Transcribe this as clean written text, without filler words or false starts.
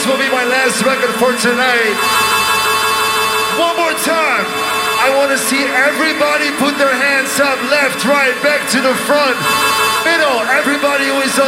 This will be my last record for tonight. One more time. I want to see everybody put their hands up, left, right, back to the front, middle. Everybody who is on